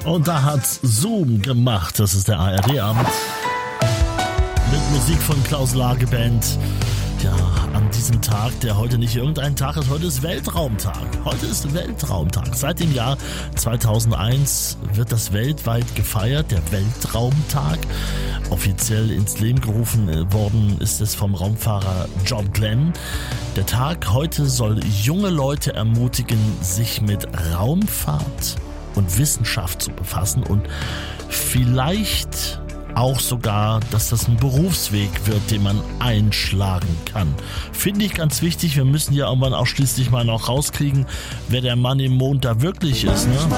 Und da hat Zoom gemacht. Das ist der ARD-Abend. Mit Musik von Klaus Lage Band. Ja, an diesem Tag, der heute nicht irgendein Tag ist, heute ist Weltraumtag. Heute ist Weltraumtag. Seit dem Jahr 2001 wird das weltweit gefeiert, der Weltraumtag. Offiziell ins Leben gerufen worden ist es vom Raumfahrer John Glenn. Der Tag heute soll junge Leute ermutigen, sich mit Raumfahrt und Wissenschaft zu befassen und vielleicht auch sogar, dass das ein Berufsweg wird, den man einschlagen kann. Finde ich ganz wichtig. Wir müssen ja irgendwann auch schließlich mal noch rauskriegen, wer der Mann im Mond da wirklich ist, ne?